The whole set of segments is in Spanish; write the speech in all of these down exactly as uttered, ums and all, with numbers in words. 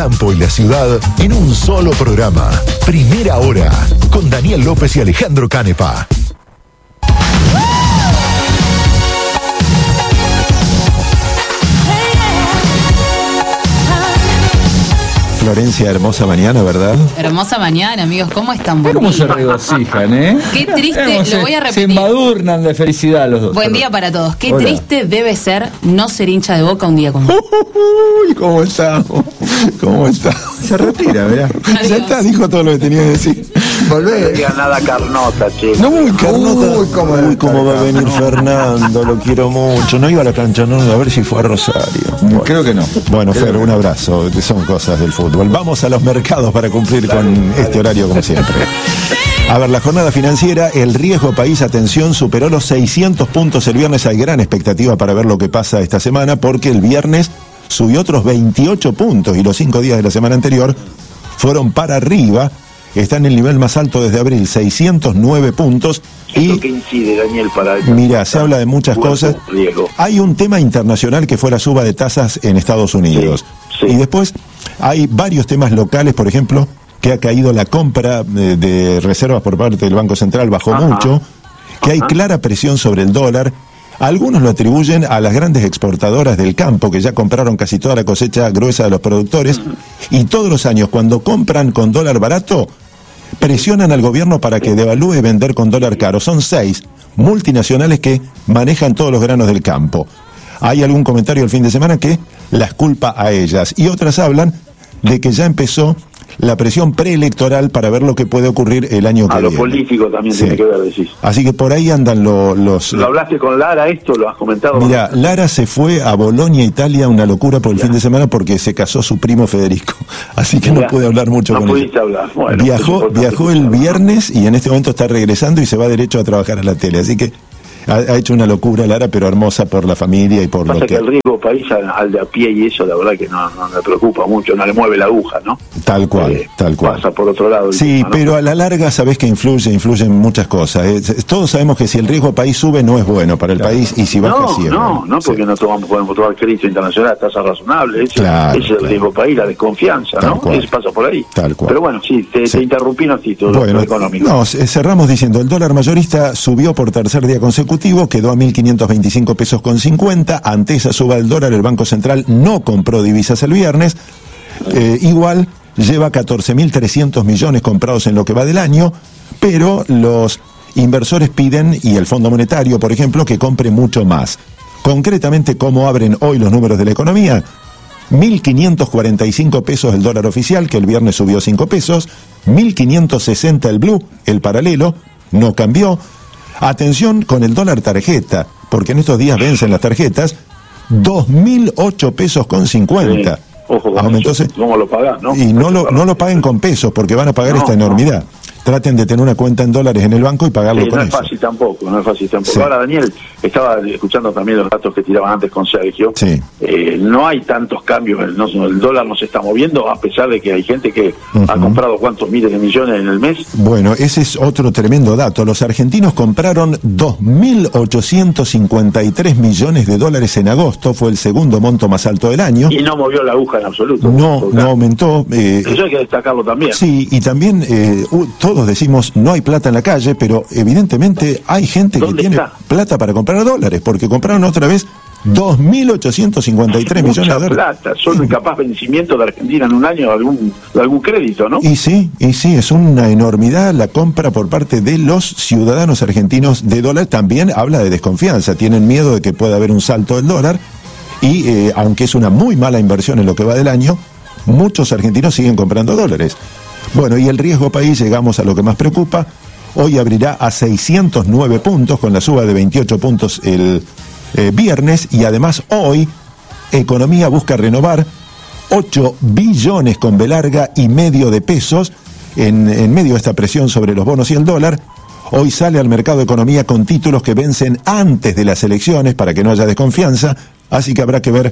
campo y la ciudad en un solo programa. Primera Hora, con Daniel López y Alejandro Canepa. Florencia, hermosa mañana, ¿verdad? Hermosa mañana, amigos. ¿Cómo están? Buen ¿Cómo día. se regocijan, eh? Qué triste, Hemos, lo voy a se, repetir. Se embadurnan de felicidad los dos. Buen perdón. día para todos. Qué Hola. triste debe ser no ser hincha de Boca un día como hoy. Uy, ¿cómo está? ¿Cómo está? Se retira, ¿verdad? Adiós. Ya está, dijo todo lo que tenía que decir. Volvé. No diga nada Carnota, che. No, muy Carnota. Uy, cómo Uy, cómo va a está, venir no. Fernando, lo quiero mucho. No iba a la cancha, no, a ver si fue a Rosario. Bueno. Creo que no. Bueno, Creo Fer, que un no. abrazo, son cosas del fútbol. Vamos a los mercados para cumplir con este horario como siempre. A ver, la jornada financiera, el riesgo país, atención, superó los seiscientos puntos el viernes. Hay gran expectativa para ver lo que pasa esta semana, porque el viernes subió otros veintiocho puntos y los cinco días de la semana anterior fueron para arriba. Está en el nivel más alto desde abril, seiscientos nueve puntos. ¿Eso Y qué incide, Daniel, para el... mira, se habla de muchas Buen cosas. riesgo. Hay un tema internacional que fue la suba de tasas en Estados Unidos. Sí, sí. Y después hay varios temas locales, por ejemplo, que ha caído la compra de, de reservas por parte del Banco Central, bajó Ajá. mucho, que hay Ajá. clara presión sobre el dólar. Algunos lo atribuyen a las grandes exportadoras del campo, que ya compraron casi toda la cosecha gruesa de los productores, y todos los años, cuando compran con dólar barato, presionan al gobierno para que devalúe vender con dólar caro. Son seis multinacionales que manejan todos los granos del campo. Hay algún comentario el fin de semana que las culpa a ellas, y otras hablan de que ya empezó la presión preelectoral para ver lo que puede ocurrir el año que A lo viene. político también Sí. tiene que ver, decís. Así que por ahí andan lo- los... ¿Lo hablaste con Lara esto? ¿Lo has comentado? Mira, Lara se fue a Bolonia, Italia, una locura por el Ya. fin de semana porque se casó su primo Federico. Así que Mira, no pude hablar mucho no con pudiste ella. hablar. Bueno, es viajó importante viajó el escucharlo. viernes y en este momento está regresando y se va derecho a trabajar a la tele. Así que ha, ha hecho una locura Lara, pero hermosa por la familia y por Pasa lo que que... el riesgo país al, al de a pie y eso, la verdad que no, no me preocupa mucho, no le mueve la aguja, ¿no? Tal cual, Eh, tal cual. Pasa por otro lado. el Sí, tema, ¿no? pero a la larga sabés que influye, influyen muchas cosas. Eh, Todos sabemos que si el riesgo país sube no es bueno para el país y si baja No, sí es no, bueno. no, porque Sí. no tomamos, podemos tomar crédito internacional a tasa razonable. Ese, Claro, ese es el claro. riesgo país, la desconfianza, Tal ¿no? cual. Eso pasa por ahí. Tal cual. Pero bueno, sí, te, Sí. te interrumpí en actitud Bueno, económico. no, c- cerramos diciendo, el dólar mayorista subió por tercer día consecutivo, quedó a mil quinientos veinticinco pesos con cincuenta. Ante esa suba del dólar, el Banco Central no compró divisas el viernes. Eh, igual lleva catorce mil trescientos millones comprados en lo que va del año, pero los inversores piden, y el Fondo Monetario, por ejemplo, que compre mucho más. Concretamente, ¿cómo abren hoy los números de la economía? mil quinientos cuarenta y cinco pesos el dólar oficial, que el viernes subió cinco pesos, mil quinientos sesenta el blue, el paralelo, no cambió. Atención con el dólar tarjeta, porque en estos días vencen las tarjetas, dos mil ocho pesos con cincuenta. Sí. Ojo con Aumentó eso. se- ¿Cómo lo pagás, no? Y no lo, no lo paguen con pesos, porque van a pagar No, esta no. enormidad. Traten de tener una cuenta en dólares en el banco y pagarlo Sí, con no es eso. fácil tampoco, no es fácil tampoco. Sí. Ahora, Daniel, estaba escuchando también los datos que tiraban antes con Sergio. Sí. Eh, no hay tantos cambios, el, no- el dólar no se está moviendo, a pesar de que hay gente que ha Ujú. comprado cuántos miles de millones en el mes. Bueno, ese es otro tremendo dato. Los argentinos compraron dos mil ochocientos cincuenta y tres millones de dólares en agosto, fue el segundo monto más alto del año. Y no movió la aguja en absoluto. No, Porque no aumentó. eh, Eso hay que destacarlo también. Sí, y también eh, u- todos decimos no hay plata en la calle, pero evidentemente hay gente que ¿Dónde tiene está? plata para comprar dólares, porque compraron otra vez dos mil ochocientos cincuenta y tres millones Mucha de dólares. plata, son incapaz vencimiento de Argentina en un año de algún, de algún crédito, ¿no? Y sí, y sí, es una enormidad la compra por parte de los ciudadanos argentinos de dólar. También habla de desconfianza, tienen miedo de que pueda haber un salto del dólar y eh, aunque es una muy mala inversión en lo que va del año, muchos argentinos siguen comprando dólares. Bueno, y el riesgo país, llegamos a lo que más preocupa. Hoy abrirá a seiscientos nueve puntos con la suba de veintiocho puntos el eh, viernes, y además hoy Economía busca renovar ocho billones con B larga y medio de pesos en, en medio de esta presión sobre los bonos y el dólar. Hoy sale al mercado de Economía con títulos que vencen antes de las elecciones para que no haya desconfianza, así que habrá que ver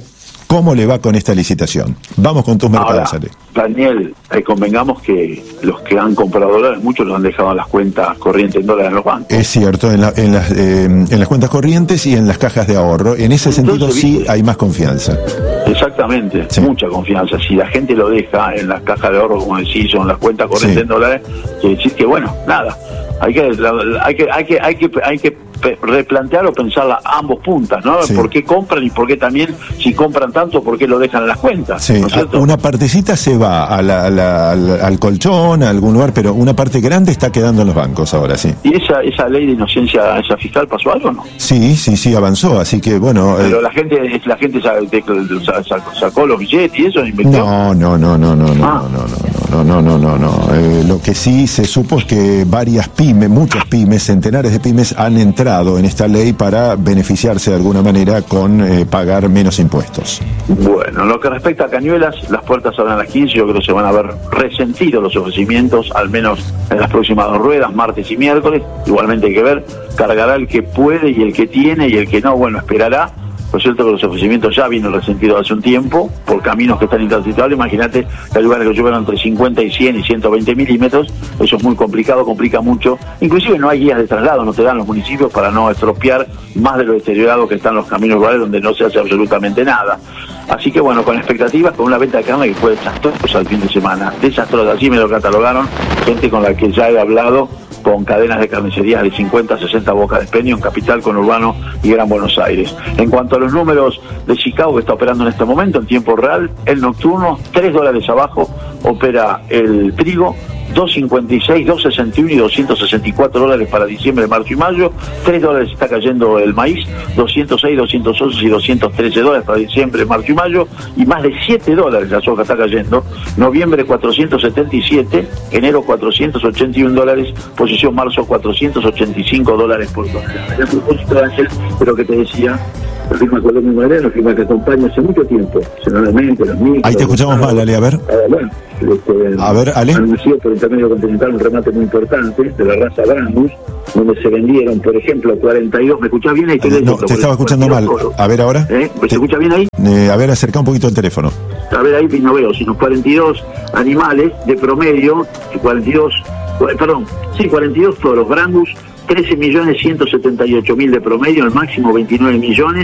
cómo le va con esta licitación. Vamos con tus mercados, Ale. Daniel, eh, convengamos que los que han comprado dólares, muchos los han dejado en las cuentas corrientes en dólares en los bancos. Es cierto, en, la, en, las, eh, en las cuentas corrientes y en las cajas de ahorro. En ese Entonces, sentido sí ¿viste? hay más confianza. Exactamente, Sí. mucha confianza. Si la gente lo deja en las cajas de ahorro, como decís, o en las cuentas corrientes Sí. en dólares, quiere decir que, bueno, nada, hay que, la- hay que, hay que, hay que, hay que pe- replantear o pensar a ambos puntas, ¿no? Sí. ¿Por qué compran y por qué también, si compran tanto, por qué lo dejan en las cuentas? Sí, ¿no es cierto? una partecita se va a la- a la- al, al colchón, a algún lugar, pero una parte grande está quedando en los bancos ahora, sí. ¿Y esa, esa ley de inocencia, esa fiscal, pasó algo o no? Sí, sí, sí, avanzó, así que bueno... eh, Pero la gente, la gente sa- de- sa- sacó, sacó los billetes y eso invirtió. No, no, no, no, no, no, Ah. no, no, no, no, no, no, no. Eh, lo que sí se supo es que varias pymes, muchas pymes, centenares de pymes han entrado en esta ley para beneficiarse de alguna manera con eh, pagar menos impuestos. Bueno, en lo que respecta a Cañuelas, las puertas abren a las quince, yo creo que se van a ver resentidos los ofrecimientos, al menos en las próximas dos ruedas, martes y miércoles. Igualmente hay que ver, cargará el que puede y el que tiene, y el que no, bueno, esperará. Por cierto que los ofrecimientos ya vienen resentidos hace un tiempo, por caminos que están intransitables. Imagínate que hay lugares que llueven entre cincuenta y cien y ciento veinte milímetros, eso es muy complicado, complica mucho. Inclusive no hay guías de traslado, no te dan los municipios para no estropear más de lo deteriorado que están los caminos rurales donde no se hace absolutamente nada. Así que bueno, con expectativas, con una venta de carne que fue desastrosa el fin de semana, desastrosa, así me lo catalogaron, gente con la que ya he hablado, con cadenas de carnicerías de cincuenta, sesenta bocas de expendio en Capital, Conurbano y Gran Buenos Aires. En cuanto a los números de Chicago, que está operando en este momento en tiempo real, el nocturno, tres dólares abajo, opera el trigo, dos cincuenta y seis, dos sesenta y uno y doscientos sesenta y cuatro dólares para diciembre, marzo y mayo. tres dólares está cayendo el maíz, doscientos seis, doscientos once y doscientos trece dólares para diciembre, marzo y mayo. Y más de siete dólares la soja está cayendo. Noviembre cuatrocientos setenta y siete, enero cuatrocientos ochenta y uno dólares, posición marzo cuatrocientos ochenta y cinco dólares por tonelada. Y a propósito, Ángel, de lo que te decía, la firma Colombia Madera, la firma que acompaña hace mucho tiempo, generalmente los micros. Ahí te escuchamos los- mal, Ale, a ver. Ah, bueno, este, A ver, Ale. anunció por Intermedio Continental un remate muy importante de la raza Brangus, donde se vendieron, por ejemplo, cuarenta y dos. ¿Me escuchás bien ahí? Estoy No, leyendo, te porque estaba escuchando mal. cuarenta y dos A ver ahora. ¿Eh? ¿Me Te- se escucha bien ahí? Eh, a ver, acerca un poquito el teléfono. A ver, ahí no veo, sino cuarenta y dos animales de promedio, cuarenta y dos, perdón, sí, cuarenta y dos toros Brangus, trece millones ciento setenta y ocho mil de promedio, el máximo veintinueve millones.